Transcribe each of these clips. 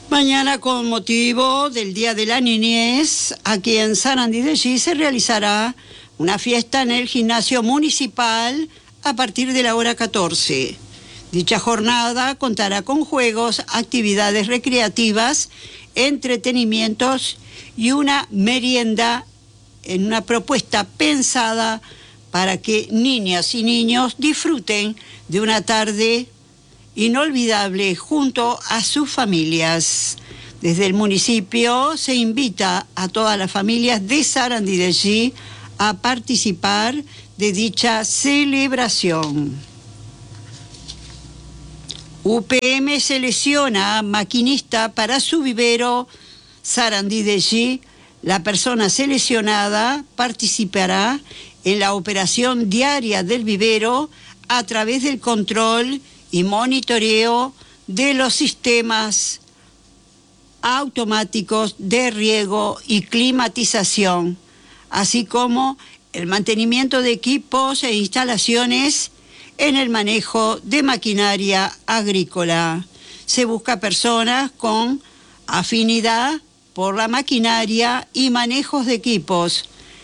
Mañana, con motivo del Día de la Niñez, aquí en Sarandí de Gí se realizará una fiesta en el gimnasio municipal a partir de la hora 14. Dicha jornada contará con juegos, actividades recreativas, entretenimientos y una merienda en una propuesta pensada para que niñas y niños disfruten de una tarde inolvidable junto a sus familias. Desde el municipio se invita a todas las familias de Sarandí de Gí a participar de dicha celebración. UPM selecciona maquinista para su vivero Sarandí de Gí. La persona seleccionada participará en la operación diaria del vivero a través del control y monitoreo de los sistemas automáticos de riego y climatización, así como el mantenimiento de equipos e instalaciones en el manejo de maquinaria agrícola. Se busca personas con afinidad por la maquinaria y manejos de equipos,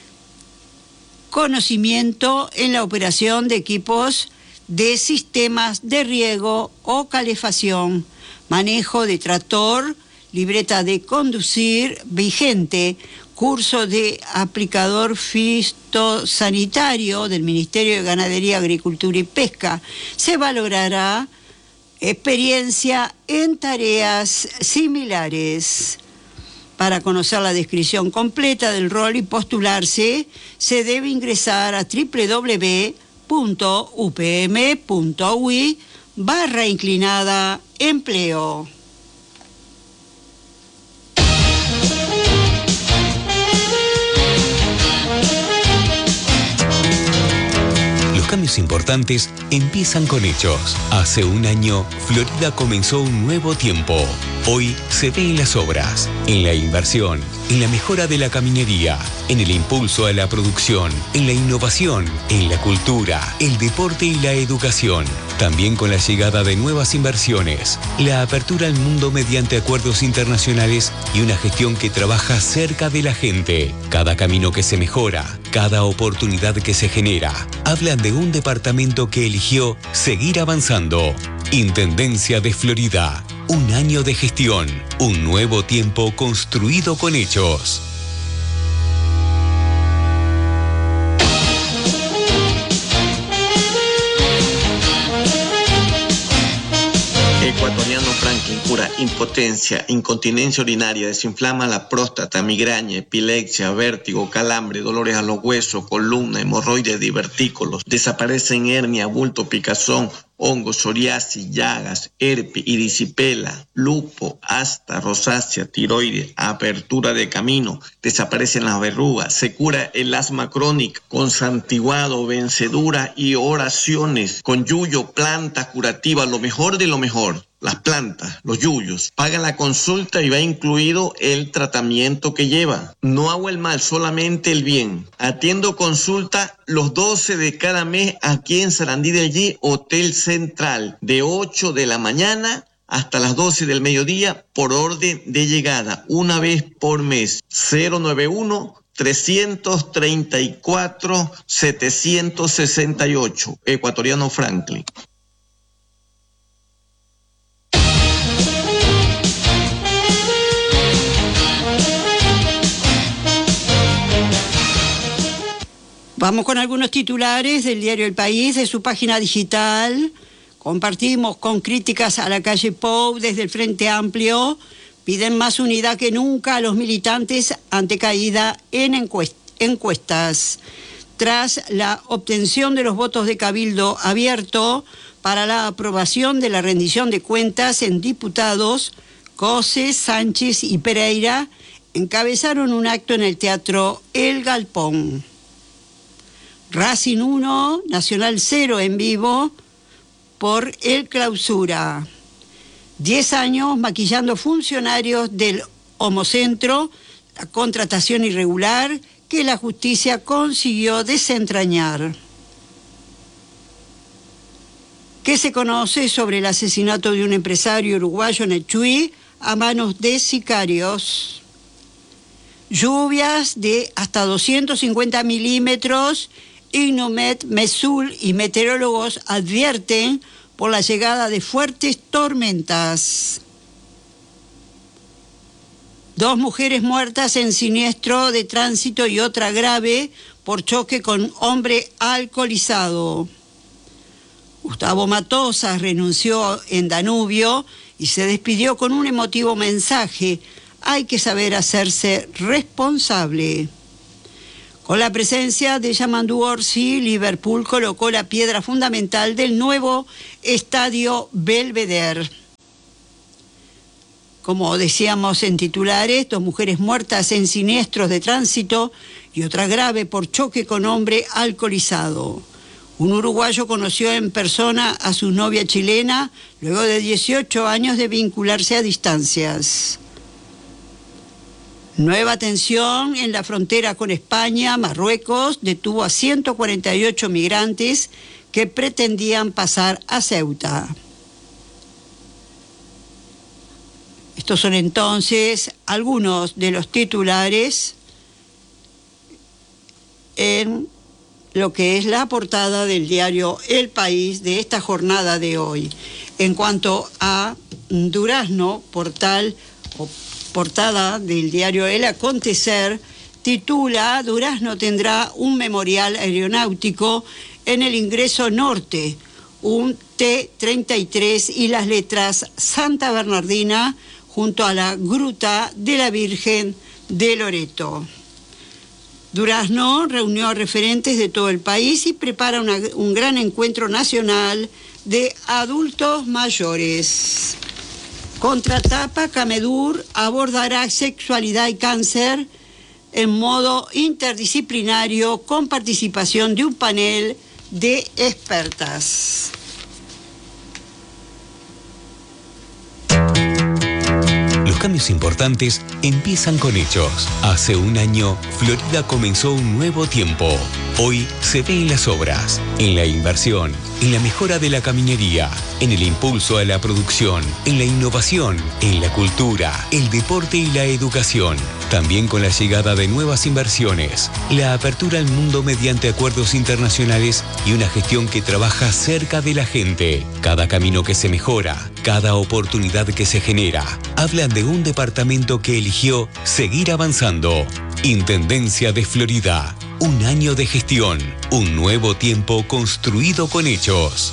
conocimiento en la operación de equipos de sistemas de riego o calefacción, manejo de tractor, libreta de conducir vigente, curso de aplicador fitosanitario del Ministerio de Ganadería, Agricultura y Pesca. Se valorará experiencia en tareas similares. Para conocer la descripción completa del rol y postularse, se debe ingresar a www.upm.ui/empleo. Los cambios importantes empiezan con hechos. Hace un año, Florida comenzó un nuevo tiempo. Hoy se ve en las obras, en la inversión, en la mejora de la caminería, en el impulso a la producción, en la innovación, en la cultura, el deporte y la educación. También con la llegada de nuevas inversiones, la apertura al mundo mediante acuerdos internacionales y una gestión que trabaja cerca de la gente. Cada camino que se mejora, cada oportunidad que se genera, hablan de un departamento que eligió seguir avanzando. Intendencia de Florida. Un año de gestión. Un nuevo tiempo construido con hechos. Ecuatoriano Franklin cura impotencia, incontinencia urinaria, desinflama la próstata, migraña, epilepsia, vértigo, calambre, dolores a los huesos, columna, hemorroides, divertículos, desaparecen hernia, bulto, picazón, hongos, psoriasis, llagas, herpes, erisipela, lupo, asta, rosácea, tiroides, apertura de camino, desaparecen las verrugas, se cura el asma crónica con santiguado, vencedura y oraciones, con yuyo, planta curativa, lo mejor de lo mejor. Las plantas, los yuyos, paga la consulta y va incluido el tratamiento que lleva. No hago el mal, solamente el bien. Atiendo consulta los 12 de cada mes aquí en Sarandí de Gí, Hotel Central, de 8 de la mañana hasta las 12 del mediodía por orden de llegada, una vez por mes. 091-334-768, Ecuatoriano Franklin. Vamos con algunos titulares del diario El País, de su página digital. Compartimos con críticas a la calle Pou desde el Frente Amplio. Piden más unidad que nunca a los militantes ante caída en encuestas. Tras la obtención de los votos de Cabildo Abierto para la aprobación de la rendición de cuentas en diputados, Cose, Sánchez y Pereira encabezaron un acto en el Teatro El Galpón. Racing 1, Nacional 0 en vivo por el Clausura. 10 años maquillando funcionarios del Homocentro, la contratación irregular que la justicia consiguió desentrañar. ¿Qué se conoce sobre el asesinato de un empresario uruguayo en el Chuy? a manos de sicarios. Lluvias de hasta 250 milímetros. Innomet, Mesul y meteorólogos advierten por la llegada de fuertes tormentas. 2 mujeres muertas en siniestro de tránsito y otra grave por choque con hombre alcoholizado. Gustavo Matosas renunció en Danubio y se despidió con un emotivo mensaje: hay que saber hacerse responsable. Con la presencia de Yamandu Orsi, Liverpool colocó la piedra fundamental del nuevo estadio Belvedere. Como decíamos en titulares, 2 mujeres muertas en siniestros de tránsito y otra grave por choque con hombre alcoholizado. Un uruguayo conoció en persona a su novia chilena luego de 18 años de vincularse a distancias. Nueva tensión en la frontera con España. Marruecos detuvo a 148 migrantes que pretendían pasar a Ceuta. Estos son entonces algunos de los titulares en lo que es la portada del diario El País de esta jornada de hoy. En cuanto a Durazno, portada del diario El Acontecer, titula: Durazno tendrá un memorial aeronáutico en el ingreso norte, un T-33 y las letras Santa Bernardina junto a la Gruta de la Virgen de Loreto. Durazno reunió a referentes de todo el país y prepara un gran encuentro nacional de adultos mayores. Contratapa, Camedur abordará sexualidad y cáncer en modo interdisciplinario con participación de un panel de expertas. Los cambios importantes empiezan con hechos. Hace un año, Florida comenzó un nuevo tiempo. Hoy se ve en las obras, en la inversión, en la mejora de la caminería, en el impulso a la producción, en la innovación, en la cultura, el deporte y la educación. También con la llegada de nuevas inversiones, la apertura al mundo mediante acuerdos internacionales y una gestión que trabaja cerca de la gente. Cada camino que se mejora, cada oportunidad que se genera, hablan de un departamento que eligió seguir avanzando. Intendencia de Florida. Un año de gestión. Un nuevo tiempo construido con hechos.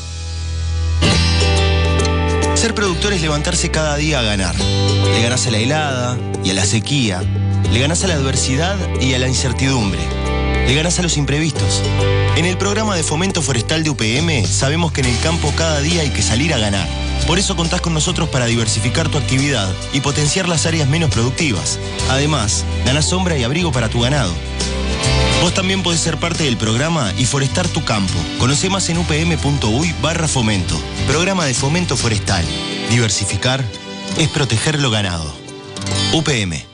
Ser productor es levantarse cada día a ganar. Le ganás a la helada y a la sequía. Le ganás a la adversidad y a la incertidumbre. Le ganás a los imprevistos. En el programa de fomento forestal de UPM sabemos que en el campo cada día hay que salir a ganar. Por eso contás con nosotros para diversificar tu actividad y potenciar las áreas menos productivas. Además, ganás sombra y abrigo para tu ganado. Vos también podés ser parte del programa y forestar tu campo. Conocé más en upm.uy/fomento. Programa de fomento forestal. Diversificar es proteger lo ganado. UPM.